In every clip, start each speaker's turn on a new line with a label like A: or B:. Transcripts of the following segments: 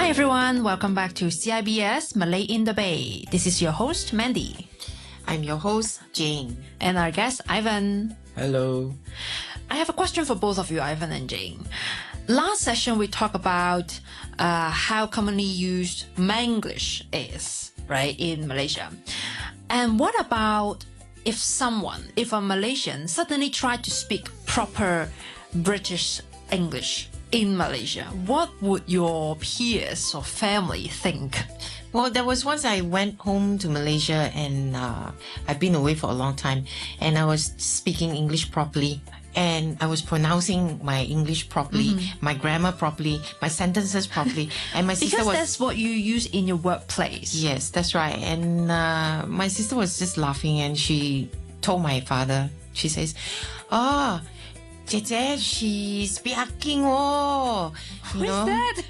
A: everyone, welcome back to CIBS Malay in the Bay. This is your host, Mandy.
B: I'm your host, Jane.
A: And our guest, Ivan.
C: Hello.
A: I have a question for both of you, Ivan and Jane. Last session, we talked about how commonly used Manglish is, right, in Malaysia. And what about if a Malaysian suddenly tried to speak proper British English in Malaysia? What would your peers or family think?
B: Well, there was once I went home to Malaysia and I've been away for a long time and I was speaking English properly and I was pronouncing my English properly, my grammar properly, my sentences properly. And my sister
A: Because that's what you use in your workplace.
B: Yes, that's right. And my sister was just laughing and she told my father, she says, "Oh, Jie, she's speaking, oh."
A: Who is that?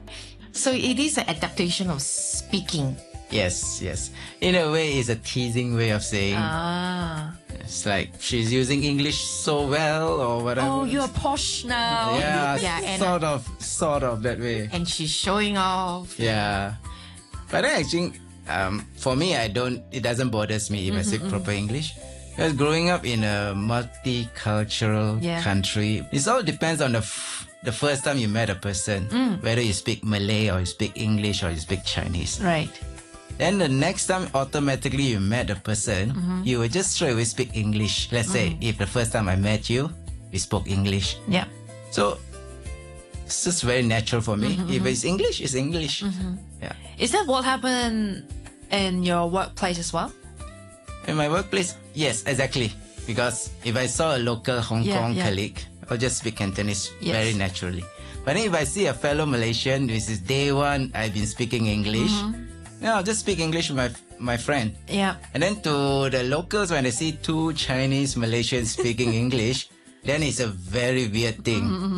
B: So it is an adaptation of speaking.
C: Yes. In a way, it's a teasing way of saying. It's like she's using English so well or whatever.
A: Oh, you're posh now.
C: Yeah,
B: and
C: sort of that way.
B: And she's showing off.
C: Yeah. But then actually, for me, it doesn't bother me if I speak proper English. Because growing up in a multicultural country, it all depends on the first time you met a person, whether you speak Malay or you speak English or you speak Chinese.
A: Right.
C: Then the next time automatically you met a person, you will just straight away speak English. Let's say if the first time I met you, we spoke English.
A: Yeah.
C: So it's just very natural for me. If it's English, it's English. Yeah.
A: Is that what happened in your workplace as well?
C: In my workplace, yes, exactly. Because if I saw a local Hong Kong colleague, I'll just speak Cantonese very naturally. But then if I see a fellow Malaysian, this is day one, I've been speaking English, I'll just speak English with my friend.
A: Yeah.
C: And then to the locals, when I see two Chinese Malaysians speaking English, then it's a very weird thing.